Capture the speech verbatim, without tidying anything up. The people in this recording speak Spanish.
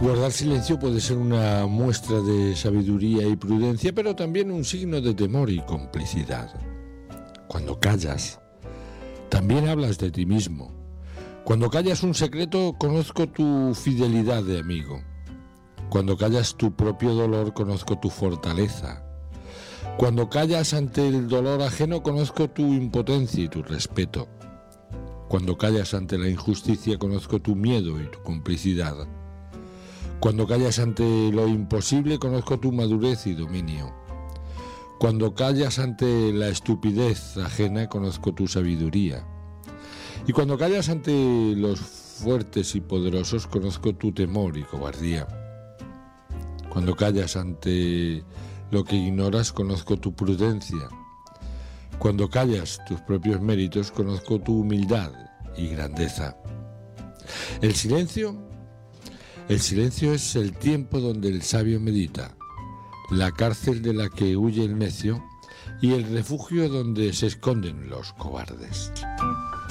Guardar silencio puede ser una muestra de sabiduría y prudencia, pero también un signo de temor y complicidad. Cuando callas, también hablas de ti mismo. Cuando callas un secreto, conozco tu fidelidad de amigo. Cuando callas tu propio dolor, conozco tu fortaleza. Cuando callas ante el dolor ajeno, conozco tu impotencia y tu respeto. Cuando callas ante la injusticia, conozco tu miedo y tu complicidad. Cuando callas ante lo imposible, conozco tu madurez y dominio. Cuando callas ante la estupidez ajena, conozco tu sabiduría. Y cuando callas ante los fuertes y poderosos, conozco tu temor y cobardía. Cuando callas ante lo que ignoras, conozco tu prudencia. Cuando callas tus propios méritos, conozco tu humildad y grandeza. El silencio, el silencio es el tiempo donde el sabio medita, la cárcel de la que huye el necio y el refugio donde se esconden los cobardes.